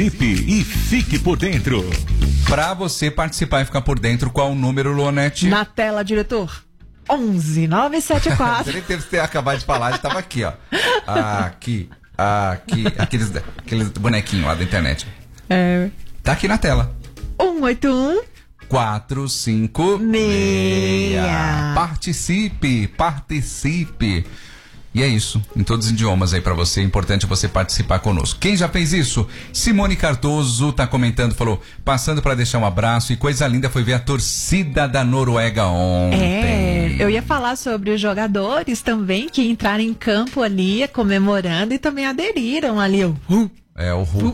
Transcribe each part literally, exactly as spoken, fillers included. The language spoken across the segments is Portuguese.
E fique por dentro. Para você participar e ficar por dentro, qual o número, Luanete? Na tela, diretor. onze nove sete quatro. Você nem teve que ter acabado de falar, já estava aqui, ó. Aqui, aqui, aqueles, aqueles bonequinhos lá da internet. É. Tá aqui na tela. um oito um quatro cinco seis. Participe, participe. E é isso, em todos os idiomas aí pra você, é importante você participar conosco. Quem já fez isso? Simone Cardoso tá comentando, falou, passando pra deixar um abraço, e coisa linda foi ver a torcida da Noruega ontem. É, eu ia falar sobre os jogadores também, que entraram em campo ali, comemorando, e também aderiram ali, o uh, É, o Ru.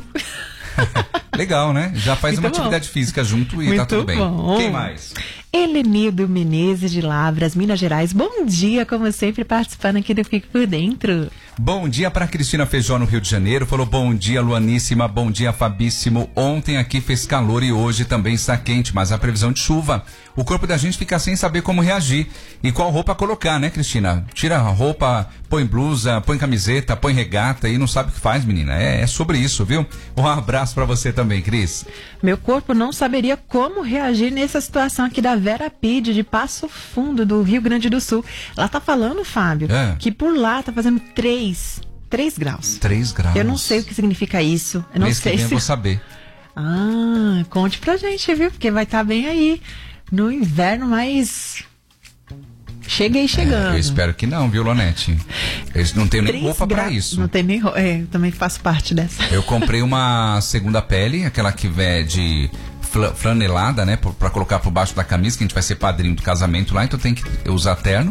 Legal, né? Já faz Muito uma bom. atividade física junto e Muito tá tudo bem. bom. Quem mais? Helenildo Menezes de Lavras, Minas Gerais. Bom dia, como sempre, participando aqui do Fique por Dentro. Bom dia para Cristina Feijó no Rio de Janeiro. Falou bom dia, Luaníssima. Bom dia, Fabíssimo. Ontem aqui fez calor e hoje também está quente, mas a previsão de chuva. O corpo da gente fica sem saber como reagir e qual roupa colocar, né, Cristina? Tira a roupa, põe blusa, põe camiseta, põe regata e não sabe o que faz, menina. É, é sobre isso, viu? Um abraço para você também, Cris. Meu corpo não saberia como reagir nessa situação aqui da Vera Pide, de Passo Fundo, do Rio Grande do Sul. Ela tá falando, Fábio, É. que por lá tá fazendo três, três graus. Três graus. Eu não sei o que significa isso. Eu não Mês que sei vem eu se... vou saber. Ah, conte pra gente, viu? Porque vai estar bem aí no inverno, mas... Cheguei chegando. É, eu espero que não, viu, Lonete? Eles não têm nem Três roupa pra gra- isso. Não tem nem roupa. É, eu também faço parte dessa. Eu comprei uma segunda pele, aquela que é de fla- flanelada, né? Pra, pra colocar por baixo da camisa, que a gente vai ser padrinho do casamento lá, então tem que usar terno.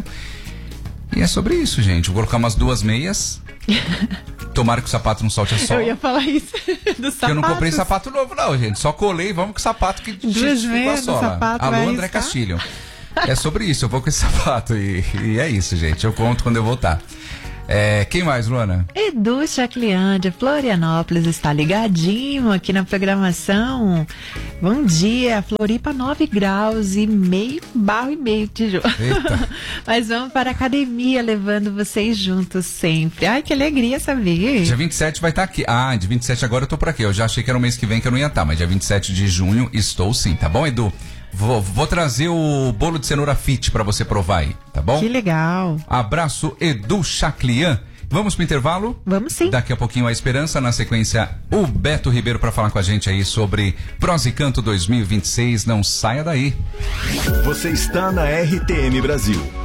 E é sobre isso, gente. Vou colocar umas duas meias. Tomara que o sapato não solte a sola. Eu ia falar isso do sapato. Porque eu não comprei sapato novo, não, gente. Só colei, vamos com o sapato que Duas ficou a meias do sola. sapato, Alô, vai André arriscar? Castilho. É sobre isso, eu vou com esse sapato e, e é isso, gente. Eu conto quando eu voltar. É, quem mais, Luana? Edu Chaclian, de Florianópolis, está ligadinho aqui na programação. Bom dia, Floripa nove graus e meio, barro e meio, tijolo. Eita. Mas vamos para a academia, levando vocês juntos sempre. Ai, que alegria saber. Dia vinte e sete vai estar aqui. Ah, dia vinte e sete agora eu tô por aqui. Eu já achei que era o mês que vem que eu não ia estar, mas dia vinte e sete de junho estou sim, tá bom, Edu? Vou, vou trazer o bolo de cenoura fit pra você provar aí, tá bom? Que legal. Abraço, Edu Chaclian. Vamos pro intervalo? Vamos sim. Daqui a pouquinho a Esperança, na sequência o Beto Ribeiro pra falar com a gente aí sobre Prós e Canto dois mil e vinte e seis. Não saia daí. Você está na R T M Brasil.